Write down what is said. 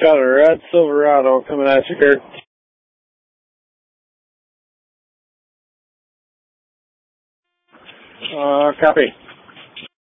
Got a red Silverado coming at you here. Copy.